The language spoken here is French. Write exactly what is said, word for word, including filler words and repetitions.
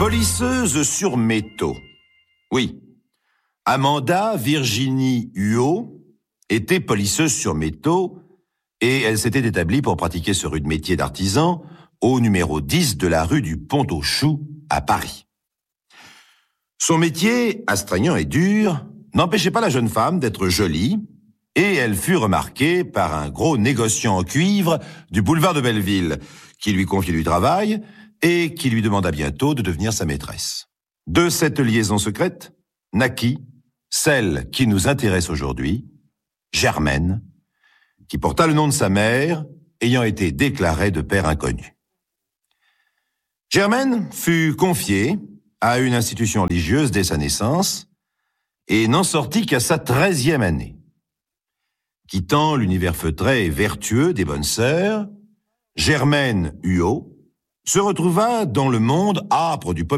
Polisseuse sur métaux. Oui. Amanda Virginie Huot était polisseuse sur métaux et elle s'était établie pour pratiquer ce rude métier d'artisan au numéro dix de la rue du Pont-aux-Choux à Paris. Son métier, astreignant et dur, n'empêchait pas la jeune femme d'être jolie et elle fut remarquée par un gros négociant en cuivre du boulevard de Belleville qui lui confiait du travail et qui lui demanda bientôt de devenir sa maîtresse. De cette liaison secrète naquit celle qui nous intéresse aujourd'hui, Germaine, qui porta le nom de sa mère, ayant été déclarée de père inconnu. Germaine fut confiée à une institution religieuse dès sa naissance et n'en sortit qu'à sa treizième année. Quittant l'univers feutré et vertueux des bonnes sœurs, Germaine Huot se retrouva dans le monde âpre du